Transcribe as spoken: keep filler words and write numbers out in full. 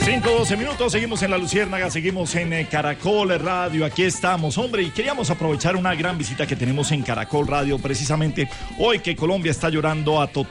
cinco, doce minutos, seguimos en La Luciérnaga, seguimos en eh, Caracol Radio, aquí estamos, hombre, y queríamos aprovechar una gran visita que tenemos en Caracol Radio, precisamente hoy que Colombia está llorando a Totó.